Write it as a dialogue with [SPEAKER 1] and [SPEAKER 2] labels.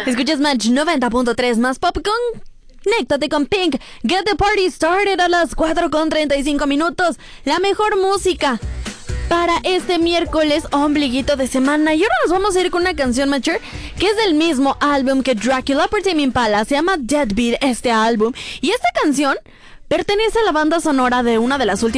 [SPEAKER 1] Escuchas Match 90.3 más pop con... Conéctate con Pink. Get the party started a las 4:35. La mejor música para este miércoles ombliguito de semana. Y ahora nos vamos a ir con una canción, Mature, que es del mismo álbum que Dracula por Tame Impala. Se llama Deadbeat este álbum. Y esta canción pertenece a la banda sonora de una de las últimas